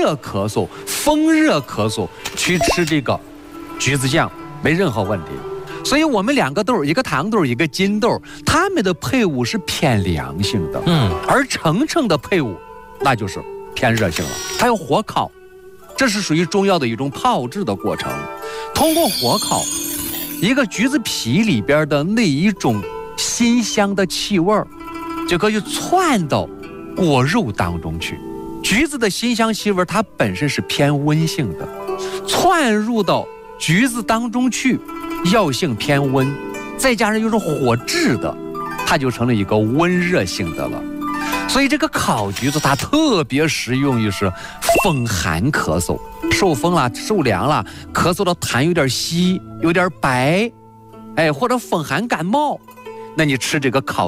热咳嗽、风热咳嗽去吃这个橘子酱，没任何问题。所以我们2个豆，一个糖豆，一个金豆，它们的配伍是偏凉性的，而橙橙的配伍那就是偏热性了，它要火烤，这是属于中药的一种炮制的过程。通过火烤，一个橘子皮里边的那一种辛香的气味就可以窜到果肉当中去。橘子的辛香气味它本身是偏温性的，窜入到橘子当中去，药性偏温，再加上又是火炙的，它就成了一个温热性的了。所以这个烤橘子它特别适用于是风寒咳嗽，受风了、受凉了，咳嗽的痰有点稀、有点白，或者风寒感冒，那你吃这个烤